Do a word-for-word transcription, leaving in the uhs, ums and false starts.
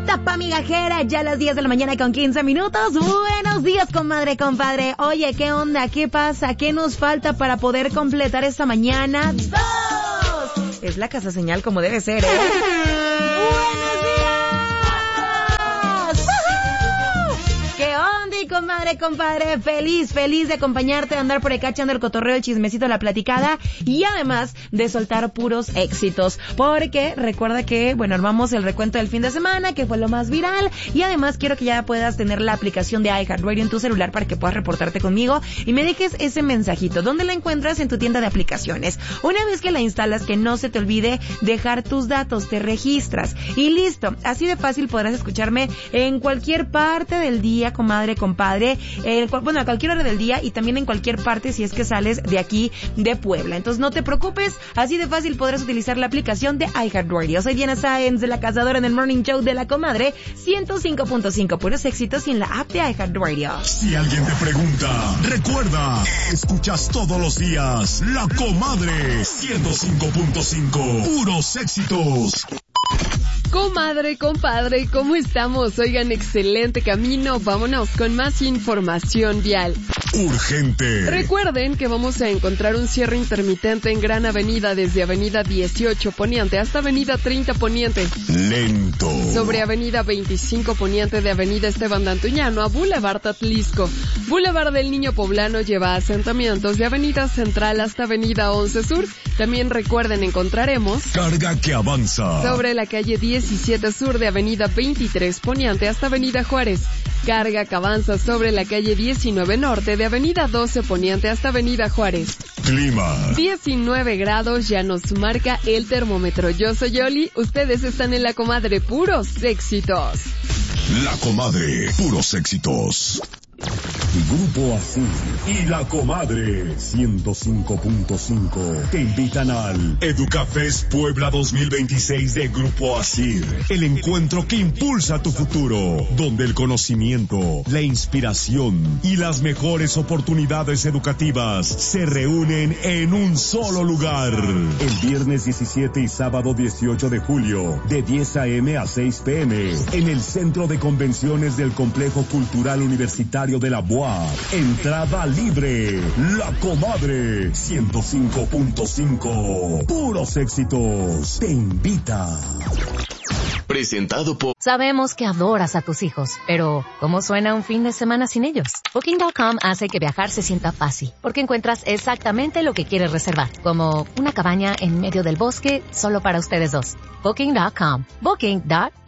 Tapa migajera, ya a las diez de la mañana con quince minutos. Buenos días, comadre, compadre. Oye, ¿qué onda? ¿Qué pasa? ¿Qué nos falta para poder completar esta mañana? ¡Dos! Es la casa señal como debe ser, ¿eh? ¡Buenos días! ¿Qué onda, comadre, compadre? Feliz, feliz de acompañarte, de andar por acá echando el cotorreo, el chismecito, la platicada y además de soltar puros éxitos. Porque recuerda que, bueno, armamos el recuento del fin de semana, que fue lo más viral, y además quiero que ya puedas tener la aplicación de iHeartRadio en tu celular para que puedas reportarte conmigo y me dejes ese mensajito. ¿Dónde la encuentras? En tu tienda de aplicaciones. Una vez que la instalas, que no se te olvide dejar tus datos, te registras y listo. Así de fácil podrás escucharme en cualquier parte del día, comadre, compadre, eh, bueno, a cualquier hora del día y también en cualquier parte si es que sales de aquí, de Puebla. Entonces no te preocupes, así de fácil podrás utilizar la aplicación de iHeartRadio. Soy Diana Sáenz de La Cazadora en el Morning Show de La Comadre, ciento cinco punto cinco, puros éxitos y en la app de iHeartRadio. Si alguien te pregunta, recuerda, escuchas todos los días La Comadre, ciento cinco punto cinco, puros éxitos. Comadre, compadre, ¿cómo estamos? Oigan, excelente camino. Vámonos con más información vial. Urgente. Recuerden que vamos a encontrar un cierre intermitente en Gran Avenida desde Avenida dieciocho Poniente hasta Avenida treinta Poniente. Lento. Sobre Avenida veinticinco Poniente de Avenida Esteban Dantuñano a Boulevard Atlisco. Boulevard del Niño Poblano lleva asentamientos de Avenida Central hasta Avenida once Sur. También recuerden, encontraremos carga que avanza sobre la calle diecisiete Sur de Avenida veintitrés Poniente hasta Avenida Juárez. Carga que avanza sobre la calle diecinueve Norte de Avenida doce Poniente hasta Avenida Juárez. Clima. diecinueve grados ya nos marca el termómetro. Yo soy Yoli, ustedes están en La Comadre, puros éxitos. La Comadre, puros éxitos. Grupo Asir y La Comadre ciento cinco punto cinco te invitan al Educafest Puebla dos mil veintiséis de Grupo Asir, el encuentro que impulsa tu futuro, donde el conocimiento, la inspiración y las mejores oportunidades educativas se reúnen en un solo lugar. El viernes diecisiete y sábado dieciocho de julio, de diez a eme a seis pe eme, en el Centro de Convenciones del Complejo Cultural Universitario de la U A P. Entrada libre. La Comadre ciento cinco punto cinco. Puros éxitos. Te invita. Presentado por... Sabemos que adoras a tus hijos, pero ¿cómo suena un fin de semana sin ellos? Booking punto com hace que viajar se sienta fácil, porque encuentras exactamente lo que quieres reservar, como una cabaña en medio del bosque solo para ustedes dos. Booking punto com. Booking punto